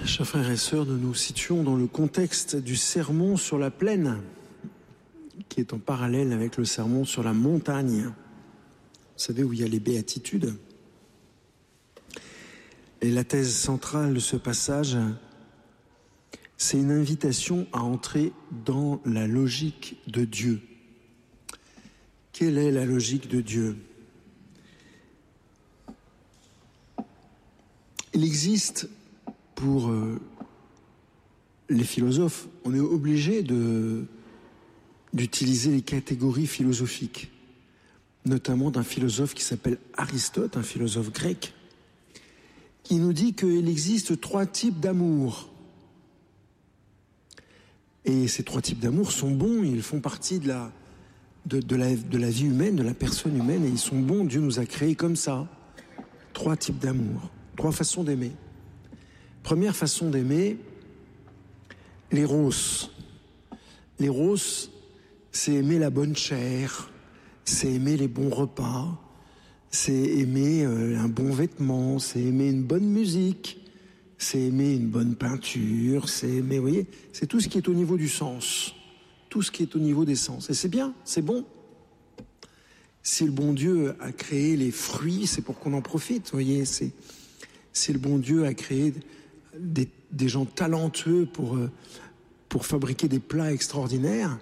Chers frères et sœurs, nous nous situons dans le contexte du sermon sur la plaine, qui est en parallèle avec le sermon sur la montagne. Vous savez, où il y a les béatitudes. Et la thèse centrale de ce passage, c'est une invitation à entrer dans la logique de Dieu. Quelle est la logique de Dieu ? Il existe, pour les philosophes, on est obligé d'utiliser les catégories philosophiques, notamment d'un philosophe qui s'appelle Aristote, un philosophe grec, qui nous dit qu'il existe 3 types d'amour. Et ces 3 types d'amour sont bons, ils font partie de la vie humaine, de la personne humaine, et ils sont bons, Dieu nous a créés comme ça. 3 types d'amour, 3 façons d'aimer. Première façon d'aimer, l'éros. L'éros, c'est aimer la bonne chair, c'est aimer les bons repas, c'est aimer un bon vêtement, c'est aimer une bonne musique, c'est aimer une bonne peinture, c'est aimer, vous voyez, c'est tout ce qui est au niveau du sens, tout ce qui est au niveau des sens. Et c'est bien, c'est bon. Si le bon Dieu a créé les fruits, c'est pour qu'on en profite, vous voyez, si le bon Dieu a créé des gens talentueux pour fabriquer des plats extraordinaires,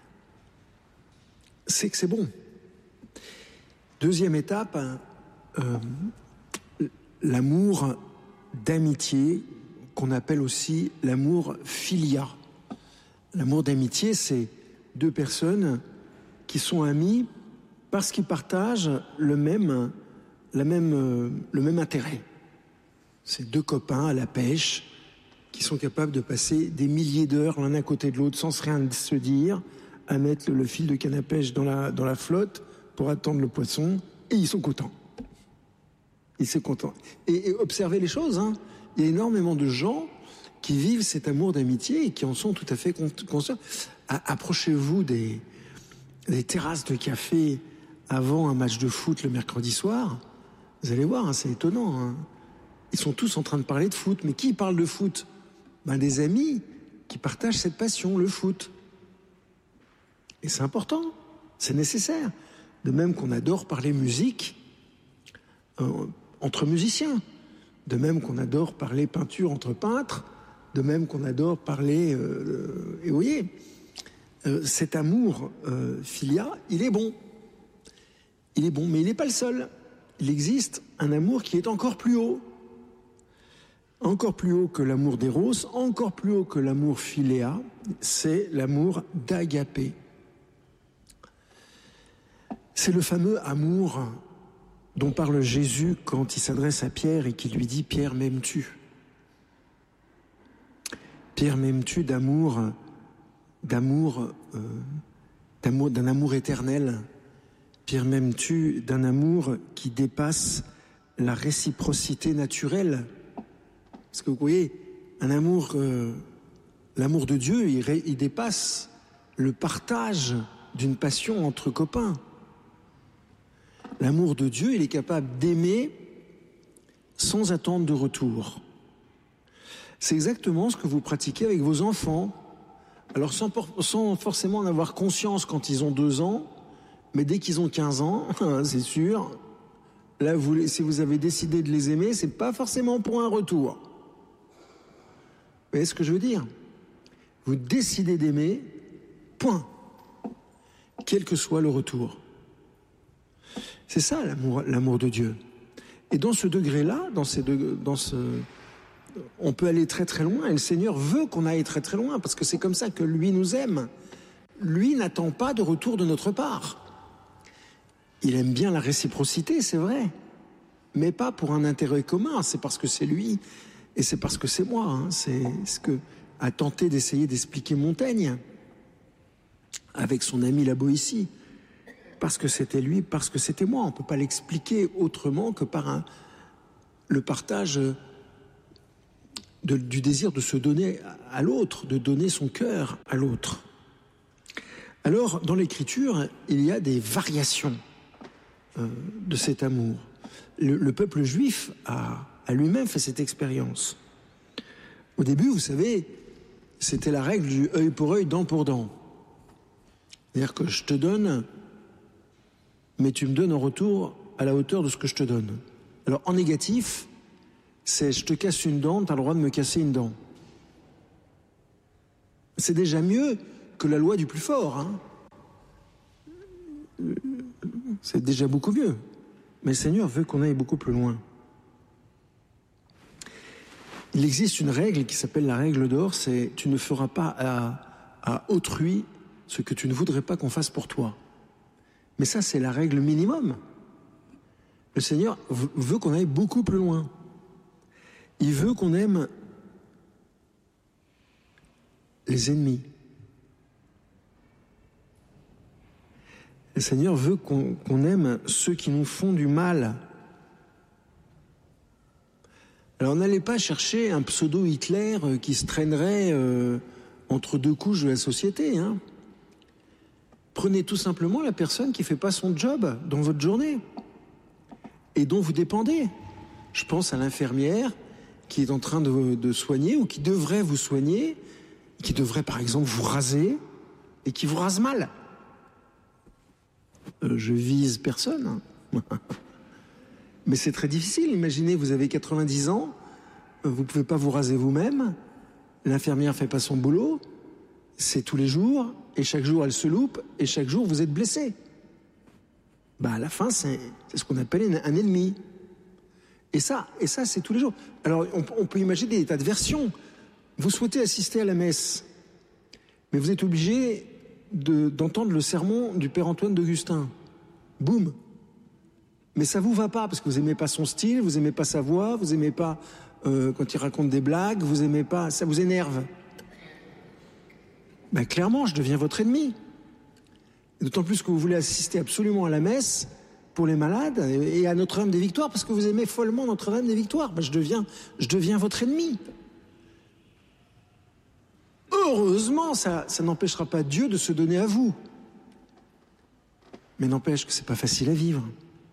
c'est que c'est bon. Deuxième étape, l'amour d'amitié, qu'on appelle aussi l'amour philia. L'amour d'amitié, c'est 2 personnes qui sont amies parce qu'ils partagent le même intérêt. C'est 2 copains à la pêche qui sont capables de passer des milliers d'heures l'un à côté de l'autre sans rien se dire, à mettre le fil de canne à pêche dans la flotte pour attendre le poisson, et ils sont contents. Ils sont contents. Et observez les choses, hein. Il y a énormément de gens qui vivent cet amour d'amitié et qui en sont tout à fait conscients. Approchez-vous des terrasses de café avant un match de foot le mercredi soir. Vous allez voir, hein, c'est étonnant, hein. Ils sont tous en train de parler de foot. Mais qui parle de foot ? Des amis qui partagent cette passion, le foot. Et c'est important, c'est nécessaire. De même qu'on adore parler musique entre musiciens. De même qu'on adore parler peinture entre peintres. De même qu'on adore parler... et vous voyez, cet amour philia, il est bon. Il est bon, mais il n'est pas le seul. Il existe un amour qui est encore plus haut. Encore plus haut que l'amour d'éros, encore plus haut que l'amour philéa, c'est l'amour d'agapé. C'est le fameux amour dont parle Jésus quand il s'adresse à Pierre et qui lui dit « Pierre, m'aimes-tu » ? Pierre, m'aimes-tu d'un amour éternel ? Pierre, m'aimes-tu d'un amour qui dépasse la réciprocité naturelle ? Parce que vous voyez, un amour, l'amour de Dieu, il dépasse le partage d'une passion entre copains. L'amour de Dieu, il est capable d'aimer sans attendre de retour. C'est exactement ce que vous pratiquez avec vos enfants. Alors sans forcément en avoir conscience quand ils ont 2 ans, mais dès qu'ils ont 15 ans, c'est sûr, là, si vous avez décidé de les aimer, c'est pas forcément pour un retour. Vous voyez ce que je veux dire ? Vous décidez d'aimer, point. Quel que soit le retour. C'est ça l'amour de Dieu. Et dans ce degré-là, on peut aller très très loin, et le Seigneur veut qu'on aille très très loin, parce que c'est comme ça que lui nous aime. Lui n'attend pas de retour de notre part. Il aime bien la réciprocité, c'est vrai, mais pas pour un intérêt commun, c'est parce que c'est lui. Et c'est parce que c'est moi, hein. C'est ce que a tenté d'essayer d'expliquer Montaigne avec son ami la Boétie. Parce que c'était lui, parce que c'était moi. On ne peut pas l'expliquer autrement que par le partage du désir de se donner à l'autre, de donner son cœur à l'autre. Alors, dans l'Écriture, il y a des variations de cet amour. Le peuple juif a lui-même fait cette expérience. Au début, vous savez, c'était la règle du œil pour œil, dent pour dent. C'est-à-dire que je te donne, mais tu me donnes en retour à la hauteur de ce que je te donne. Alors en négatif, c'est je te casse une dent, tu as le droit de me casser une dent. C'est déjà mieux que la loi du plus fort. Hein. C'est déjà beaucoup mieux. Mais le Seigneur veut qu'on aille beaucoup plus loin. Il existe une règle qui s'appelle la règle d'or, c'est tu ne feras pas à autrui ce que tu ne voudrais pas qu'on fasse pour toi. Mais ça, c'est la règle minimum. Le Seigneur veut qu'on aille beaucoup plus loin. Il veut qu'on aime les ennemis. Le Seigneur veut qu'on aime ceux qui nous font du mal. Alors n'allez pas chercher un pseudo-Hitler qui se traînerait entre deux couches de la société. Hein. Prenez tout simplement la personne qui ne fait pas son job dans votre journée et dont vous dépendez. Je pense à l'infirmière qui est en train de soigner ou qui devrait vous soigner, qui devrait par exemple vous raser et qui vous rase mal. Je vise personne. Mais c'est très difficile. Imaginez, vous avez 90 ans, vous ne pouvez pas vous raser vous-même, l'infirmière ne fait pas son boulot, c'est tous les jours, et chaque jour elle se loupe, et chaque jour vous êtes blessé. À la fin, c'est ce qu'on appelle un ennemi. Et ça c'est tous les jours. Alors, on peut imaginer des tas de versions. Vous souhaitez assister à la messe, mais vous êtes obligé d'entendre le sermon du Père Antoine d'Augustin. Boum. Mais ça vous va pas, parce que vous aimez pas son style, vous aimez pas sa voix, vous aimez pas quand il raconte des blagues, vous aimez pas, ça vous énerve. Clairement, je deviens votre ennemi. D'autant plus que vous voulez assister absolument à la messe pour les malades et à Notre-Dame des Victoires, parce que vous aimez follement Notre-Dame des Victoires. Je deviens votre ennemi. Heureusement, ça n'empêchera pas Dieu de se donner à vous. Mais n'empêche que c'est pas facile à vivre.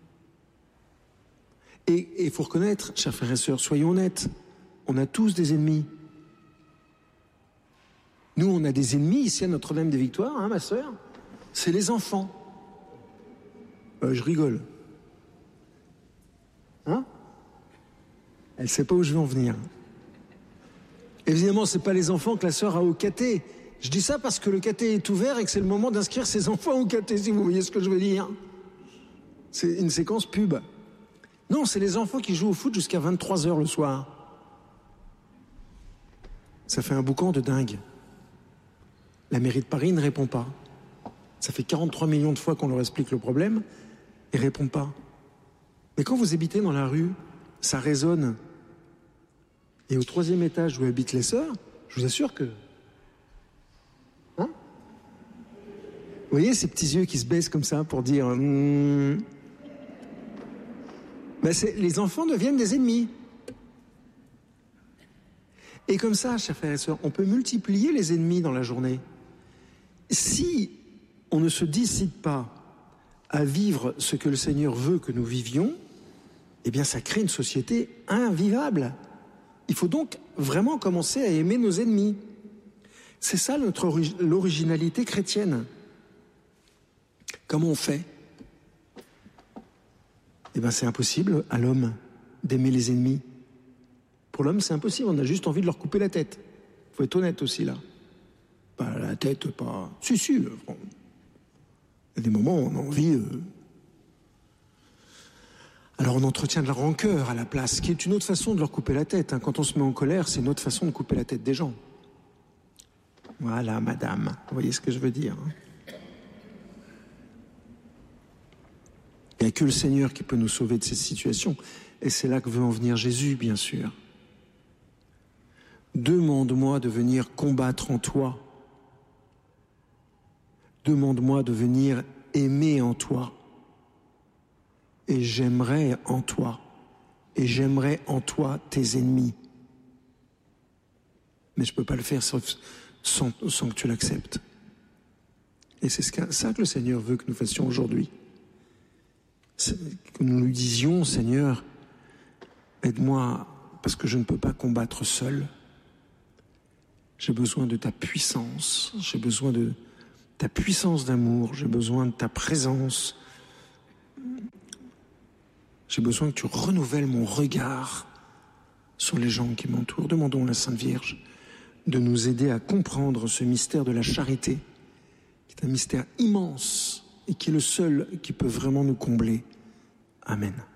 Et il faut reconnaître, chers frères et sœurs, soyons honnêtes, on a tous des ennemis. Nous, on a des ennemis ici à Notre-Dame des Victoires, hein, ma sœur, c'est les enfants. Je rigole. Hein? Elle ne sait pas où je vais en venir. Évidemment, ce n'est pas les enfants que la sœur a au caté. Je dis ça parce que le caté est ouvert et que c'est le moment d'inscrire ses enfants au caté, si vous voyez ce que je veux dire. C'est une séquence pub. Non, c'est les enfants qui jouent au foot jusqu'à 23h le soir. Ça fait un boucan de dingue. La mairie de Paris ne répond pas. Ça fait 43 millions de fois qu'on leur explique le problème et ne répond pas. Mais quand vous habitez dans la rue, ça résonne. Et au 3e étage où habitent les sœurs, je vous assure que... Hein? Vous voyez ces petits yeux qui se baissent comme ça pour dire... les enfants deviennent des ennemis. Et comme ça, chers frères et sœurs, on peut multiplier les ennemis dans la journée. Si on ne se décide pas à vivre ce que le Seigneur veut que nous vivions, eh bien ça crée une société invivable. Il faut donc vraiment commencer à aimer nos ennemis. C'est ça l'originalité chrétienne. Comment on fait ? Eh bien c'est impossible à l'homme d'aimer les ennemis. Pour l'homme, c'est impossible, on a juste envie de leur couper la tête. Il faut être honnête aussi, là. Pas la tête, pas... Si, il y a des moments où on a envie... Alors on entretient de la rancœur à la place, qui est une autre façon de leur couper la tête. Hein. Quand on se met en colère, c'est une autre façon de couper la tête des gens. Voilà, madame, vous voyez ce que je veux dire. Hein. Il n'y a que le Seigneur qui peut nous sauver de cette situation. Et c'est là que veut en venir Jésus, bien sûr. Demande-moi de venir combattre en toi. Demande-moi de venir aimer en toi. Et j'aimerai en toi. Et j'aimerai en toi tes ennemis. Mais je ne peux pas le faire sans que tu l'acceptes. Et c'est ça que le Seigneur veut que nous fassions aujourd'hui. Que nous lui disions, Seigneur, aide-moi, parce que je ne peux pas combattre seul. J'ai besoin de ta puissance, j'ai besoin de ta puissance d'amour, j'ai besoin de ta présence. J'ai besoin que tu renouvelles mon regard sur les gens qui m'entourent. Demandons à la Sainte Vierge de nous aider à comprendre ce mystère de la charité, qui est un mystère immense et qui est le seul qui peut vraiment nous combler. Amen.